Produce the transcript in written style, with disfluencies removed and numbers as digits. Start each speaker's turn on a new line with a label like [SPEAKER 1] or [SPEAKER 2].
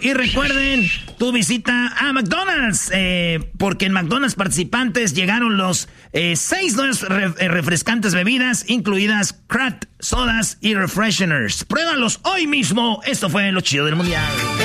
[SPEAKER 1] Y recuerden, tu visita a McDonald's, porque en McDonald's participantes llegaron los 6 nuevas refrescantes bebidas, incluidas craft, sodas y refresheners. Pruébalos hoy mismo. Esto fue lo chido del mundial.